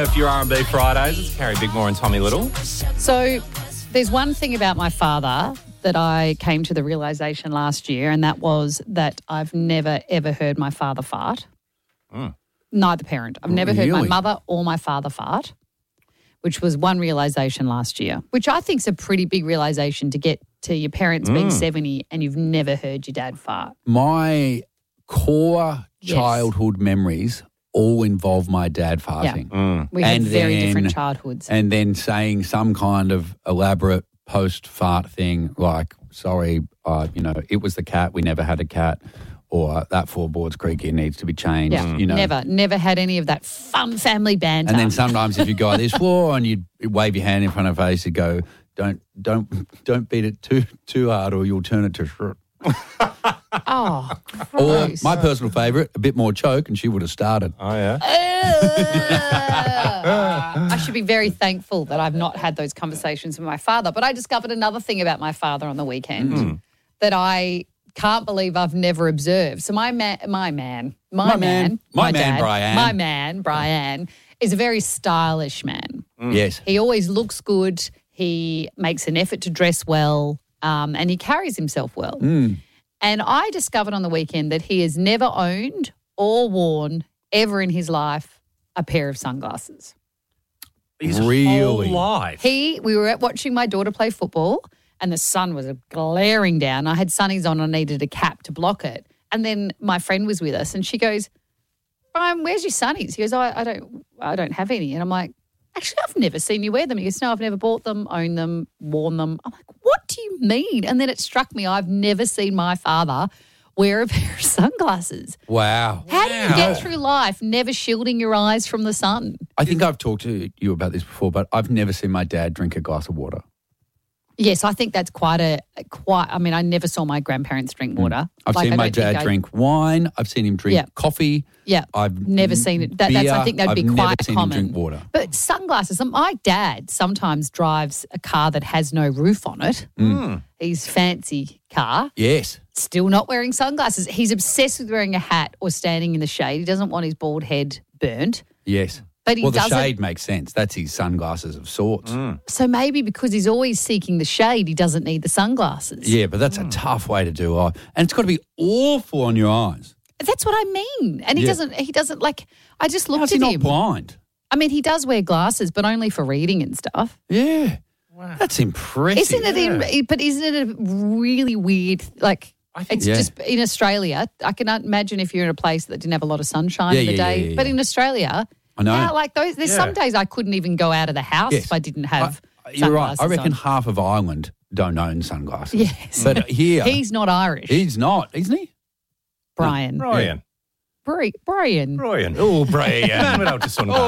here for your R&B Fridays. It's Carrie Bigmore and Tommy Little. So there's one thing about my father that I came to the realisation last year, and that was that I've never, ever heard my father fart. Neither parent. I've never heard my mother or my father fart, which was one realisation last year, which I think is a pretty big realisation to get to your parents being 70 and you've never heard your dad fart. My core childhood memories all involve my dad farting. Yeah. We had very different childhoods. And then saying some kind of elaborate post-fart thing like, sorry, it was the cat, we never had a cat, or that floorboard's creaky, it needs to be changed. Yeah. Never had any of that fun family banter. And then sometimes if you go on this floor and you wave your hand in front of her face, you go, don't beat it too hard or you'll turn it to shit. Oh, or gross. my personal favourite, a bit more choke and she would have started. Oh, yeah? I should be very thankful that I've not had those conversations with my father. But I discovered another thing about my father on the weekend that I can't believe I've never observed. So my dad, Brian, is a very stylish man. Yes. He always looks good. He makes an effort to dress well, and he carries himself well. And I discovered on the weekend that he has never owned or worn ever in his life a pair of sunglasses. His Really? whole life. We were watching my daughter play football and the sun was glaring down. I had sunnies on. I needed a cap to block it. And then my friend was with us and she goes, Brian, where's your sunnies? He goes, I don't have any. And I'm like, actually, I've never seen you wear them. He goes, no, I've never bought them, owned them, worn them. I'm like, what do you mean? And then it struck me, I've never seen my father wear a pair of sunglasses. Wow. How do you get through life never shielding your eyes from the sun? I think I've talked to you about this before, but I've never seen my dad drink a glass of water. Yes, I think that's I never saw my grandparents drink water. I've seen my dad drink wine. I've seen him drink coffee. Yeah, I've never seen it. I think that'd be quite never seen common. him drink water. But sunglasses, my dad sometimes drives a car that has no roof on it. His fancy car. Yes. Still not wearing sunglasses. He's obsessed with wearing a hat or standing in the shade. He doesn't want his bald head burnt. Yes. But the shade makes sense. That's his sunglasses of sorts. So maybe because he's always seeking the shade, he doesn't need the sunglasses. Yeah, but that's a tough way to do it. And it's got to be awful on your eyes. That's what I mean. And he doesn't like, I just looked How's at he him. not blind? I mean, he does wear glasses, but only for reading and stuff. Yeah. Wow. That's impressive. Isn't it a really weird, like, just in Australia, I can imagine if you're in a place that didn't have a lot of sunshine in the day, but in Australia, I know. There's some days I couldn't even go out of the house if I didn't have sunglasses. You're right. I reckon on. half of Ireland don't own sunglasses. Yes. But here. He's not Irish. He's not, isn't he? Brian. Brian. Brian. Oh, Brian. Well, just on